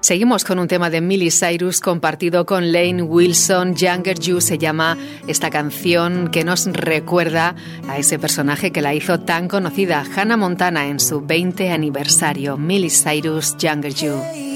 Seguimos con un tema de Miley Cyrus compartido con Lane Wilson. Younger You se llama esta canción que nos recuerda a ese personaje que la hizo tan conocida, Hannah Montana, en su 20 aniversario. Miley Cyrus, Younger You.